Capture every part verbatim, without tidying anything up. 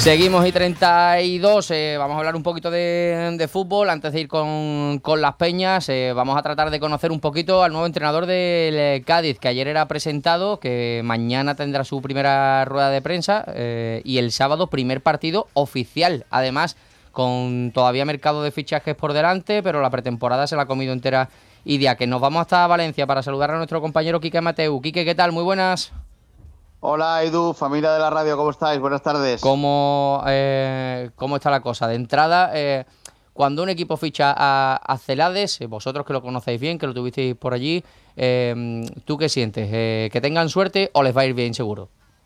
Seguimos y treinta y dos, eh, vamos a hablar un poquito de, de fútbol. Antes de ir con, con las peñas, eh, vamos a tratar de conocer un poquito al nuevo entrenador del Cádiz, que ayer era presentado, que mañana tendrá su primera rueda de prensa eh, y el sábado primer partido oficial. Además, con todavía mercado de fichajes por delante, pero la pretemporada se la ha comido entera Idia, que nos vamos hasta Valencia para saludar a nuestro compañero Quique Mateu. Quique, ¿qué tal? Muy buenas. Hola Edu, familia de la radio, ¿cómo estáis? Buenas tardes. ¿Cómo, eh, cómo está la cosa? De entrada, eh, cuando un equipo ficha a, a Celades, eh, vosotros que lo conocéis bien, que lo tuvisteis por allí, eh, ¿tú qué sientes? Eh, ¿Que tengan suerte o les va a ir bien seguro?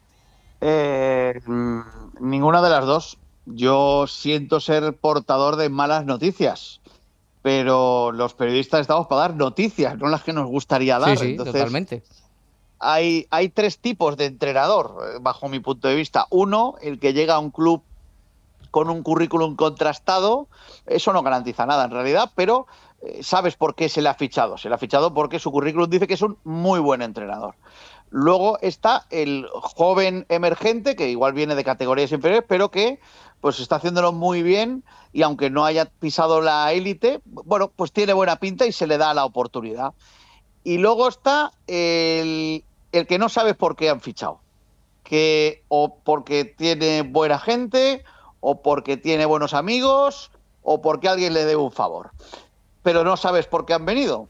Eh, mm, ninguna de las dos. Yo siento ser portador de malas noticias, pero los periodistas estamos para dar noticias, no las que nos gustaría Sí, dar. sí, Entonces, totalmente. hay, hay tres tipos de entrenador, eh, bajo mi punto de vista. Uno, el que llega a un club con un currículum contrastado, eso no garantiza nada en realidad, pero eh, sabes por qué se le ha fichado. Se le ha fichado porque su currículum dice que es un muy buen entrenador. Luego está el joven emergente, que igual viene de categorías inferiores, pero que pues está haciéndolo muy bien y aunque no haya pisado la élite, bueno, pues tiene buena pinta y se le da la oportunidad. Y luego está el, el que no sabes por qué han fichado, que o porque tiene buena gente, o porque tiene buenos amigos, o porque alguien le debe un favor. Pero no sabes por qué han venido.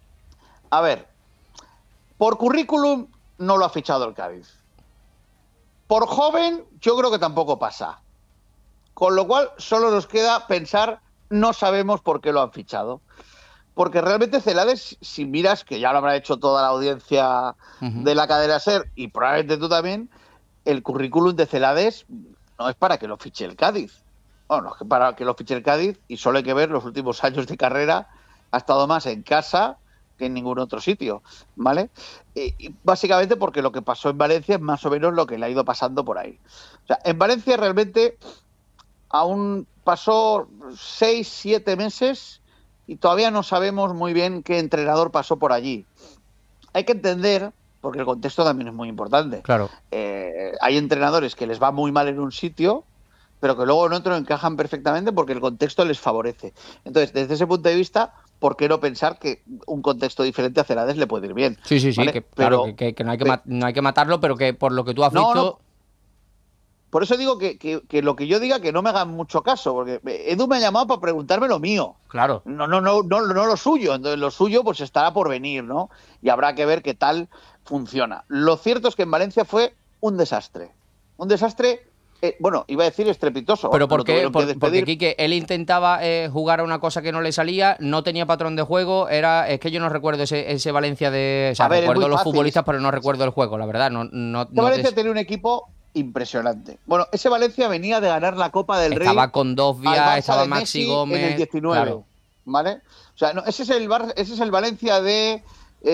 A ver, por currículum no lo ha fichado el Cádiz. Por joven, yo creo que tampoco pasa. Con lo cual, solo nos queda pensar, no sabemos por qué lo han fichado. Porque realmente Celades, si miras, que ya lo habrá hecho toda la audiencia Uh-huh. de la cadena SER, y probablemente tú también, el currículum de Celades no es para que lo fiche el Cádiz. Bueno, no es para que lo fiche el Cádiz, y solo hay que ver los últimos años de carrera, ha estado más en casa que en ningún otro sitio, ¿vale? Y, y básicamente porque lo que pasó en Valencia es más o menos lo que le ha ido pasando por ahí. O sea, en Valencia realmente aún pasó seis, siete meses y todavía no sabemos muy bien qué entrenador pasó por allí. Hay que entender, porque el contexto también es muy importante. Claro. Eh, hay entrenadores que les va muy mal en un sitio, pero que luego en otro encajan perfectamente porque el contexto les favorece. Entonces, desde ese punto de vista, ¿por qué no pensar que un contexto diferente a Celades le puede ir bien? Sí, sí, sí, ¿Vale? que claro, Pero, que, que- que no hay que pe- ma- no hay que matarlo, pero que por lo que tú has no, no, visto, por eso digo que, que, que lo que yo diga que no me hagan mucho caso, porque Edu me ha llamado para preguntarme lo mío. claro. No, no, no, no, no lo suyo. Entonces, lo suyo pues estará por venir, ¿no? Y habrá que ver qué tal funciona. Lo cierto es que en Valencia fue un desastre. Un desastre, eh, bueno, iba a decir estrepitoso. ¿Pero por Lo qué? tuvieron que Por- porque despedir. Quique, él intentaba eh, jugar a una cosa que no le salía, no tenía patrón de juego, era, es que yo no recuerdo ese, ese Valencia de, o sea, A ver, es muy recuerdo los fácil. futbolistas, pero no recuerdo el juego, la verdad, no, no, Ese no te, Valencia tenía un equipo impresionante. Bueno, ese Valencia venía de ganar la Copa del estaba Rey con dos al vías, Barça estaba de Maxi Messi en el Gómez, diecinueve, claro, ¿vale? O sea, no, ese, es el Bar, ese es el Valencia de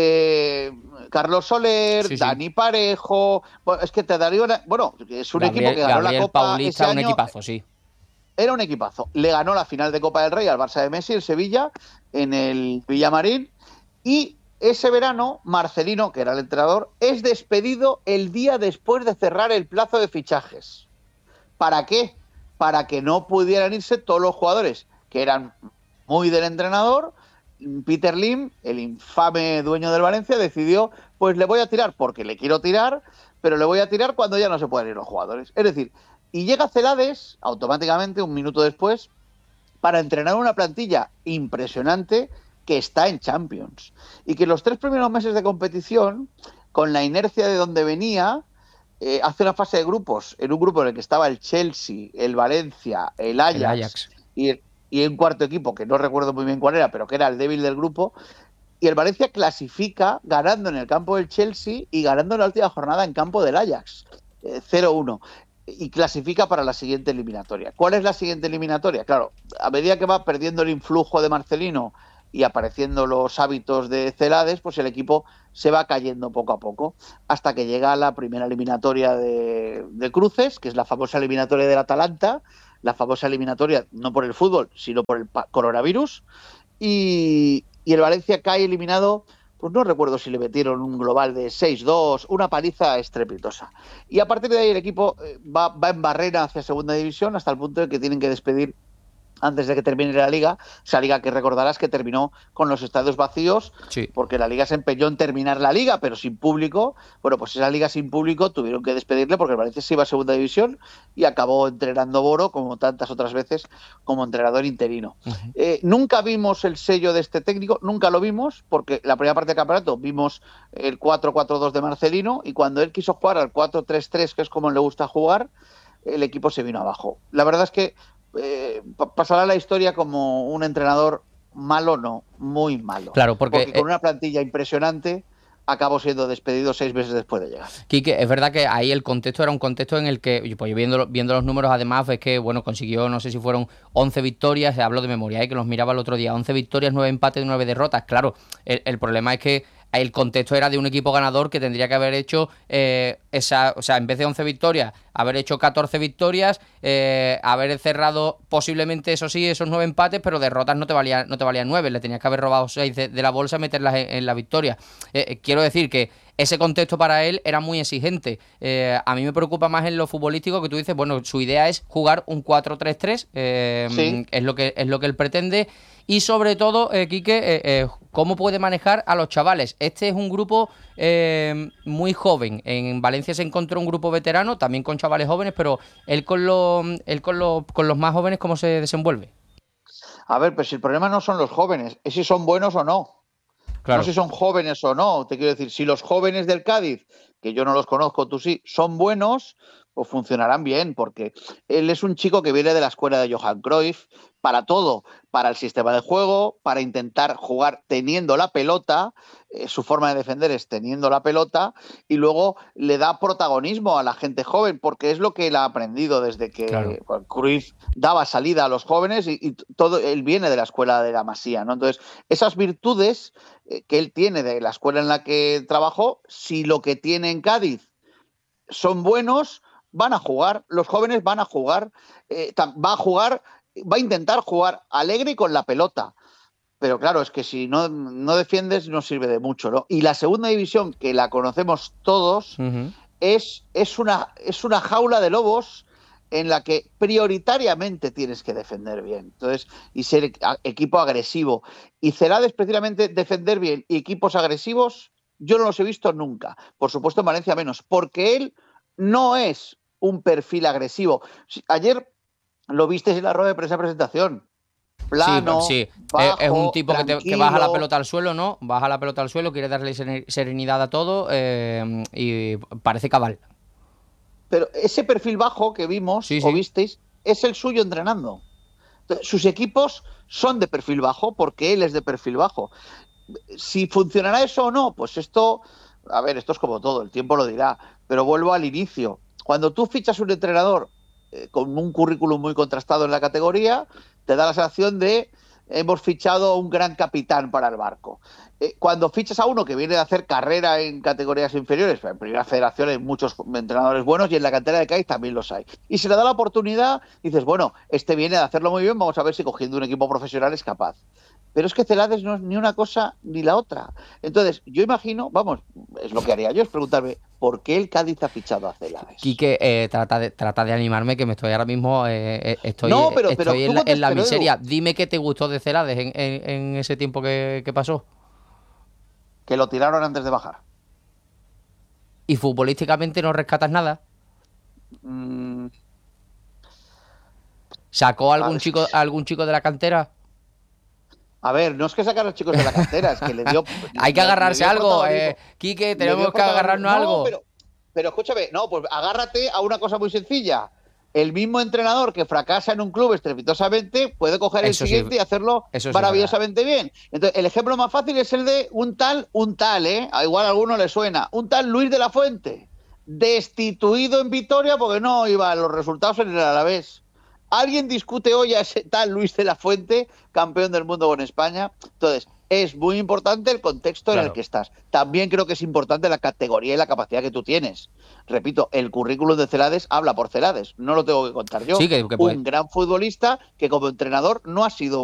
eh, Carlos Soler, sí, sí. Dani Parejo. Bueno, es que te daría una. Bueno, es un equipo Gabriel, que ganó la Gabriel Copa ese Paulista, un año. equipazo, sí. Era un equipazo. Le ganó la final de Copa del Rey al Barça de Messi, el Sevilla, en el Villamarín. Y ese verano, Marcelino, que era el entrenador, es despedido el día después de cerrar el plazo de fichajes. ¿Para qué? Para que no pudieran irse todos los jugadores que eran muy del entrenador. Peter Lim, el infame dueño del Valencia, decidió, pues le voy a tirar porque le quiero tirar, pero le voy a tirar cuando ya no se puedan ir los jugadores. Es decir, y llega Celades automáticamente, un minuto después, para entrenar una plantilla impresionante que está en Champions. Y que los tres primeros meses de competición, con la inercia de donde venía, eh, hace una fase de grupos, en un grupo en el que estaba el Chelsea, el Valencia, el El Ajax Ajax. y, el, y un cuarto equipo, que no recuerdo muy bien cuál era, pero que era el débil del grupo, y el Valencia clasifica ganando en el campo del Chelsea y ganando en la última jornada en campo del Ajax, eh, cero uno, y clasifica para la siguiente eliminatoria. ¿Cuál es la siguiente eliminatoria? Claro, a medida que va perdiendo el influjo de Marcelino y apareciendo los hábitos de Celades, pues el equipo se va cayendo poco a poco, hasta que llega la primera eliminatoria de, de cruces, que es la famosa eliminatoria del Atalanta, la famosa eliminatoria no por el fútbol, sino por el coronavirus, y, y el Valencia cae eliminado pues no recuerdo si le metieron un global de seis dos, una paliza estrepitosa. Y a partir de ahí el equipo va, va en barrera hacia segunda división hasta el punto de que tienen que despedir antes de que termine la liga, esa liga que recordarás que terminó con los estadios vacíos, Sí. porque la liga se empeñó en terminar la liga, pero sin público. Bueno, pues esa liga sin público tuvieron que despedirle porque el Valencia se iba a segunda división y acabó entrenando Boro, como tantas otras veces, como entrenador interino. Uh-huh. Eh, nunca vimos el sello de este técnico, nunca lo vimos, porque la primera parte del campeonato vimos el cuatro cuatro dos de Marcelino, y cuando él quiso jugar al cuatro tres tres, que es como le gusta jugar, el equipo se vino abajo. La verdad es que Eh, pasará la historia como un entrenador malo, no, muy malo. Claro, porque, porque con eh, una plantilla impresionante acabó siendo despedido seis meses después de llegar. Quique, es verdad que ahí el contexto era un contexto en el que, pues viendo, viendo los números, además, ves que, bueno, consiguió, no sé si fueron once victorias, hablo de memoria, ¿eh? Que los miraba el otro día, once victorias, nueve empates, nueve derrotas. Claro, el, el problema es que el contexto era de un equipo ganador que tendría que haber hecho eh, esa, o sea, en vez de once victorias, haber hecho catorce victorias, eh, haber cerrado posiblemente, eso sí, esos nueve empates, pero derrotas no te valían, no te valían nueve, le tenías que haber robado seis de, de la bolsa y meterlas en, en la victoria. Eh, quiero decir que ese contexto para él era muy exigente. Eh, a mí me preocupa más en lo futbolístico, que tú dices, bueno, su idea es jugar un cuatro tres tres, eh, Sí. es lo que es lo que él pretende. Y sobre todo, eh, Quique, eh, eh, cómo puede manejar a los chavales. Este es un grupo eh, muy joven. En Valencia se encontró un grupo veterano, también con chavales jóvenes, pero él con, lo, él con, lo, con los más jóvenes, ¿cómo se desenvuelve? A ver, pero si el problema no son los jóvenes, es si son buenos o no. No Claro. si son jóvenes o no. Te quiero decir, si los jóvenes del Cádiz, que yo no los conozco, tú sí, son buenos, pues funcionarán bien, porque él es un chico que viene de la escuela de Johan Cruyff para todo, para el sistema de juego, para intentar jugar teniendo la pelota, eh, su forma de defender es teniendo la pelota, y luego le da protagonismo a la gente joven, porque es lo que él ha aprendido desde que Claro. bueno, Cruyff daba salida a los jóvenes, y, y todo él viene de la escuela de la Masía, ¿no? Entonces, esas virtudes eh, que él tiene de la escuela en la que trabajó, si lo que tiene en Cádiz son buenos, van a jugar, los jóvenes van a jugar, eh, va a jugar, va a intentar jugar alegre y con la pelota. Pero claro, es que si no, no defiendes no sirve de mucho, ¿no? Y la segunda división, que la conocemos todos, Uh-huh. es, es, una, es una jaula de lobos en la que prioritariamente tienes que defender bien. Entonces, y ser equipo agresivo. Y Celades, precisamente, defender bien y equipos agresivos, yo no los he visto nunca. Por supuesto, en Valencia menos, porque él no es un perfil agresivo. Ayer lo visteis en la rueda de prensa de presentación. Plano, Sí, sí. bajo, Es un tipo que, te, que baja la pelota al suelo, ¿no? Baja la pelota al suelo, quiere darle serenidad a todo eh, y parece cabal. Pero ese perfil bajo que vimos Sí, o sí. visteis es el suyo entrenando. Entonces, sus equipos son de perfil bajo porque él es de perfil bajo. Si funcionará eso o no, pues esto, a ver, esto es como todo, el tiempo lo dirá, pero vuelvo al inicio. Cuando tú fichas un entrenador eh, con un currículum muy contrastado en la categoría, te da la sensación de hemos fichado un gran capitán para el barco. Eh, cuando fichas a uno que viene de hacer carrera en categorías inferiores, en Primera Federación hay muchos entrenadores buenos y en la cantera de Cádiz también los hay, y se le da la oportunidad, dices, bueno, este viene de hacerlo muy bien, vamos a ver si cogiendo un equipo profesional es capaz. Pero es que Celades no es ni una cosa ni la otra. Entonces, yo imagino, vamos, es lo que haría yo, es preguntarme, ¿por qué el Cádiz ha fichado a Celades? Quique, eh, trata, de, trata de animarme, que me estoy ahora mismo, eh, eh, estoy, No, pero, pero estoy tú en la, en la contéstalo, miseria. Edu, Dime qué te gustó de Celades en, en, en ese tiempo que, que pasó. que lo tiraron antes de bajar. ¿Y futbolísticamente no rescatas nada? Mm, ¿Sacó a, algún chico, algún chico de la cantera? a ver, no es que sacar a los chicos de la cantera, es que le dio, Hay que le, le agarrarse dio a algo, protagonismo. eh, Quique, Le tenemos dio que protagonismo. agarrarnos a No, algo. pero, pero escúchame, no, pues agárrate a una cosa muy sencilla. El mismo entrenador que fracasa en un club estrepitosamente puede coger el Eso sí, siguiente y hacerlo eso sí es verdad. maravillosamente bien. Entonces, el ejemplo más fácil es el de un tal, un tal, ¿eh? A igual a alguno le suena, un tal Luis de la Fuente, destituido en Vitoria porque no iba a los resultados en el Alavés. ¿Alguien discute hoy a ese tal Luis de la Fuente, campeón del mundo con España? Entonces, es muy importante el contexto en el Claro. que estás. También creo que es importante la categoría y la capacidad que tú tienes. Repito, el currículum de Celades habla por Celades, no lo tengo que contar yo. Sí, que, que puede. Un gran futbolista que como entrenador no ha sido